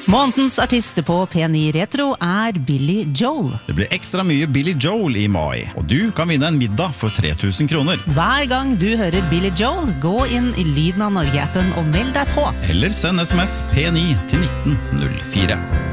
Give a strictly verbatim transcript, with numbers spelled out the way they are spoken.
Månedens artist på P ni Retro er Billy Joel. Det blir ekstra mye Billy Joel i mai, og du kan vinne en middag for tre tusen kroner. Hver gang du hører Billy Joel, gå inn i Lyden av Norge-appen og meld deg på. Eller send sms P ni til nitten null fire.